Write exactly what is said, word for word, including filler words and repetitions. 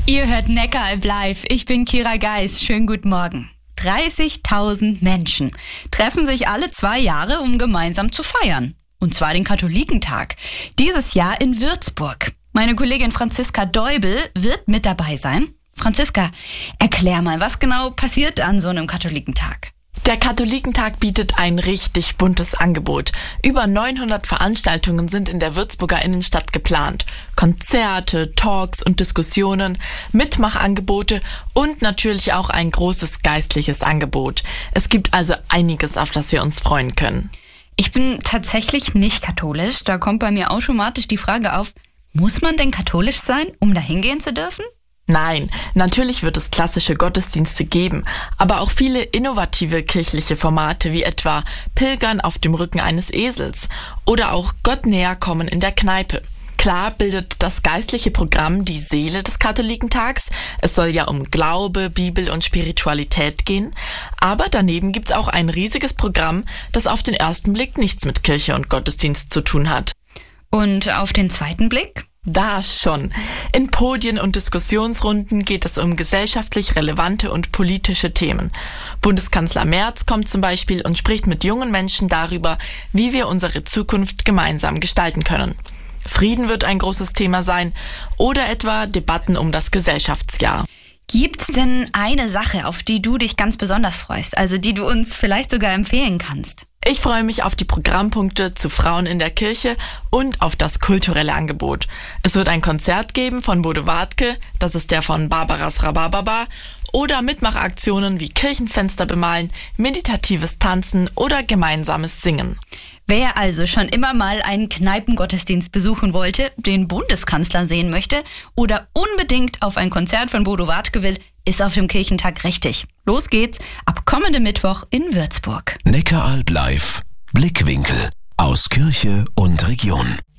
Ihr hört Neckaralb live. Ich bin Kira Geis. Schönen guten Morgen. dreißigtausend Menschen treffen sich alle zwei Jahre, um gemeinsam zu feiern. Und zwar den Katholikentag. Dieses Jahr in Würzburg. Meine Kollegin Franziska Deubel wird mit dabei sein. Franziska, erklär mal, was genau passiert an so einem Katholikentag? Der Katholikentag bietet ein richtig buntes Angebot. Über neunhundert Veranstaltungen sind in der Würzburger Innenstadt geplant. Konzerte, Talks und Diskussionen, Mitmachangebote und natürlich auch ein großes geistliches Angebot. Es gibt also einiges, auf das wir uns freuen können. Ich bin tatsächlich nicht katholisch. Da kommt bei mir automatisch die Frage auf, muss man denn katholisch sein, um da hingehen zu dürfen? Nein, natürlich wird es klassische Gottesdienste geben, aber auch viele innovative kirchliche Formate wie etwa Pilgern auf dem Rücken eines Esels oder auch Gott näher kommen in der Kneipe. Klar bildet das geistliche Programm die Seele des Katholikentags. Es soll ja um Glaube, Bibel und Spiritualität gehen. Aber daneben gibt's auch ein riesiges Programm, das auf den ersten Blick nichts mit Kirche und Gottesdienst zu tun hat. Und auf den zweiten Blick? Da schon. In Podien und Diskussionsrunden geht es um gesellschaftlich relevante und politische Themen. Bundeskanzler Merz kommt zum Beispiel und spricht mit jungen Menschen darüber, wie wir unsere Zukunft gemeinsam gestalten können. Frieden wird ein großes Thema sein oder etwa Debatten um das Gesellschaftsjahr. Gibt's denn eine Sache, auf die du dich ganz besonders freust, also die du uns vielleicht sogar empfehlen kannst? Ich freue mich auf die Programmpunkte zu Frauen in der Kirche und auf das kulturelle Angebot. Es wird ein Konzert geben von Bodo Wartke, das ist der von Barbaras Rhabarberbar, oder Mitmachaktionen wie Kirchenfenster bemalen, meditatives Tanzen oder gemeinsames Singen. Wer also schon immer mal einen Kneipengottesdienst besuchen wollte, den Bundeskanzler sehen möchte oder unbedingt auf ein Konzert von Bodo Wartke will, ist auf dem Kirchentag richtig. Los geht's ab kommendem Mittwoch in Würzburg. Neckaralb live. Blickwinkel aus Kirche und Region.